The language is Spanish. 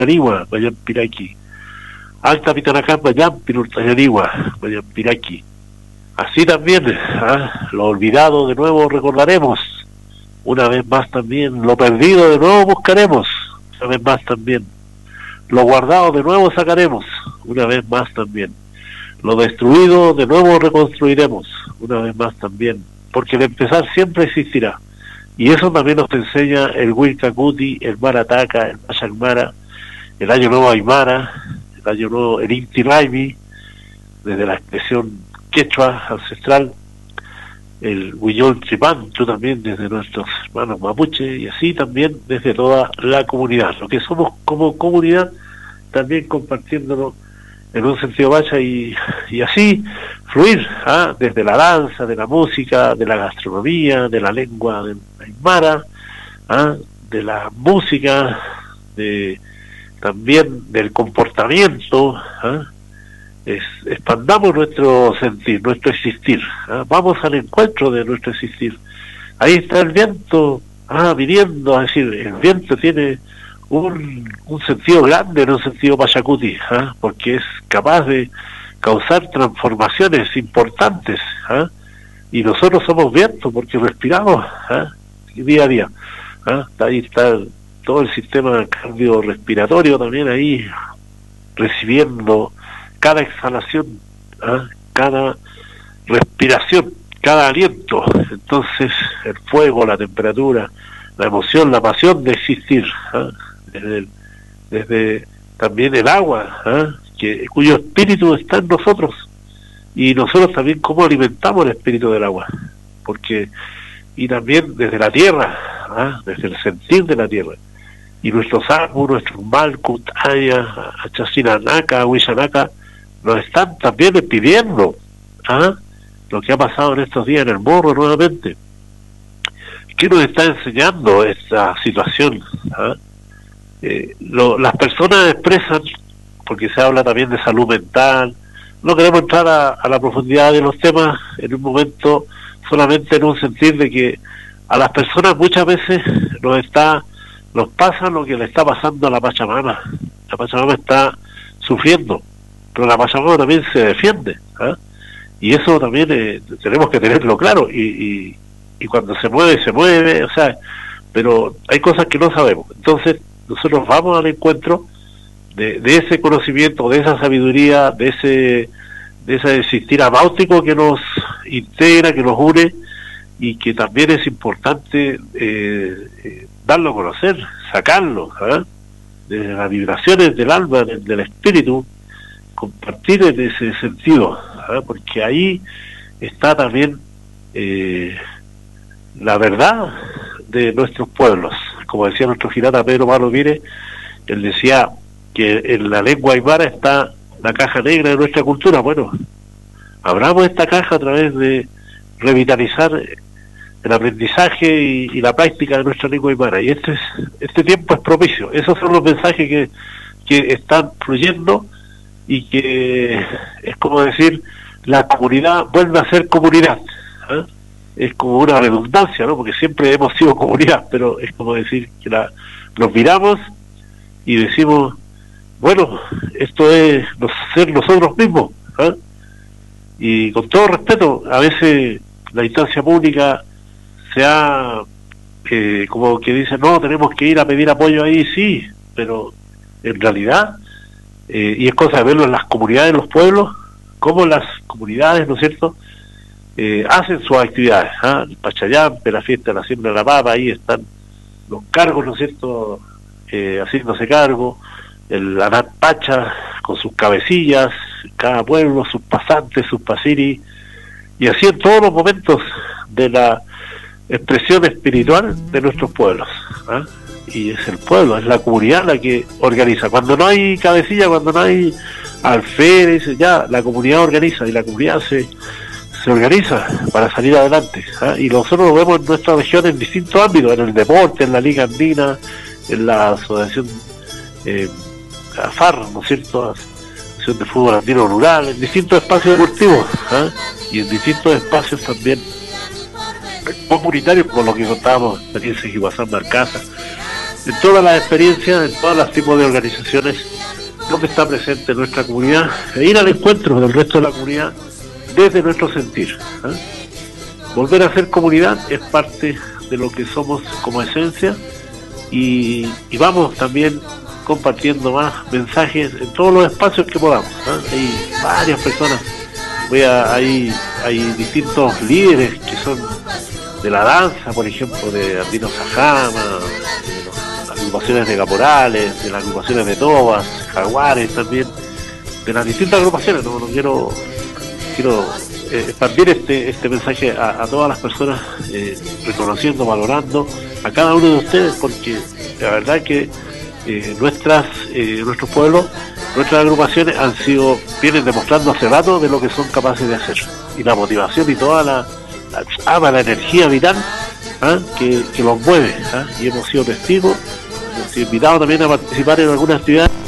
Pirurtañarigua, Mayampiraqui. Alta Pitanacán, Mayam, Pirurtañarigua, Mayampiraqui. Así también, lo olvidado de nuevo recordaremos, una vez más también, lo perdido de nuevo buscaremos, una vez más también, lo guardado de nuevo sacaremos, una vez más también, lo destruido de nuevo reconstruiremos, una vez más también, porque el empezar siempre existirá, y eso también nos enseña el Wilcacuti, el Marataca, el Pachacmara, el Año Nuevo Aymara, el Año Nuevo, el Inti Raymi, desde la expresión quechua ancestral, el Huillol Tripancho también desde nuestros hermanos mapuche, y así también desde toda la comunidad, lo que somos como comunidad, también compartiéndolo en un sentido bacha y así fluir, desde la danza, de la música, de la gastronomía, de la lengua de aymara, de la música, también del comportamiento, expandamos nuestro sentir, nuestro existir, vamos al encuentro de nuestro existir. Ahí está el viento viniendo, a decir, el viento tiene un sentido grande, en un sentido pachacuti, porque es capaz de causar transformaciones importantes, y nosotros somos viento porque respiramos día a día, ahí está todo el sistema cardiorrespiratorio también ahí recibiendo cada exhalación, cada respiración, cada aliento. Entonces el fuego, la temperatura, la emoción, la pasión de existir, desde también el agua, cuyo espíritu está en nosotros, y nosotros también cómo alimentamos el espíritu del agua, porque y también desde la tierra, desde el sentir de la tierra, y nuestros árboles, nuestros malkut, aya, achasinanaca, huichanaka, nos están también pidiendo lo que ha pasado en estos días en el Morro nuevamente. ¿Qué nos está enseñando esta situación? Las personas expresan, porque se habla también de salud mental, no queremos entrar a la profundidad de los temas en un momento, solamente en un sentir de que a las personas muchas veces nos pasa lo que le está pasando a la Pachamama. La Pachamama está sufriendo, pero la Pachamama también se defiende, y eso también tenemos que tenerlo claro, y cuando se mueve, o sea, pero hay cosas que no sabemos. Entonces nosotros vamos al encuentro de ese conocimiento, de esa sabiduría, de ese existir abáutico que nos integra, que nos une, y que también es importante darlo a conocer, sacarlo, de las vibraciones del alma, del espíritu, compartir en ese sentido, porque ahí está también la verdad de nuestros pueblos. Como decía nuestro jirata Pedro Malo Mire, él decía que en la lengua aymara está la caja negra de nuestra cultura. Bueno, abramos esta caja a través de revitalizar el aprendizaje y la práctica de nuestra lengua aymara, y este tiempo es propicio. Esos son los mensajes que están fluyendo, y que es como decir, la comunidad vuelve a ser comunidad, es como una redundancia, ¿no? Porque siempre hemos sido comunidad, pero es como decir que nos miramos y decimos, bueno, esto es ser nosotros mismos, y con todo respeto, a veces la instancia pública se ha como que dice, no, tenemos que ir a pedir apoyo ahí, sí, pero en realidad, y es cosa de verlo en las comunidades, en los pueblos, cómo las comunidades, ¿no es cierto?, hacen sus actividades, el Pachayampe, la fiesta de la siembra de la papa, ahí están los cargos, ¿no es cierto?, haciéndose cargo, el Anat Pacha con sus cabecillas, cada pueblo, sus pasantes, sus pasiris, y así en todos los momentos de la expresión espiritual de nuestros pueblos, y es el pueblo, es la comunidad la que organiza. Cuando no hay cabecilla, cuando no hay alférez, ya la comunidad organiza, y la comunidad se organiza para salir adelante, y nosotros lo vemos en nuestra región en distintos ámbitos, en el deporte, en la Liga Andina, en la asociación AFAR, ¿no es cierto?, asociación de fútbol andino rural, en distintos espacios deportivos, y en distintos espacios también comunitarios, como lo que contábamos, experiencia en Iguazán Marcasa, en todas las experiencias, en todos los tipos de organizaciones, lo que está presente en nuestra comunidad, e ir al encuentro del resto de la comunidad desde nuestro sentir. Volver a ser comunidad es parte de lo que somos como esencia, y vamos también compartiendo más mensajes en todos los espacios que podamos. Hay varias personas, hay distintos líderes que son de la danza, por ejemplo, de Andino Sajama, de las agrupaciones de Caporales, de las agrupaciones de Tobas, Jaguares también, de las distintas agrupaciones. No quiero expandir este mensaje a todas las personas, reconociendo, valorando a cada uno de ustedes, porque la verdad que nuestros pueblos, nuestras agrupaciones vienen demostrando hace rato de lo que son capaces de hacer, y la motivación y toda la energía vital que los mueve, y hemos sido testigos, hemos sido invitados también a participar en algunas actividades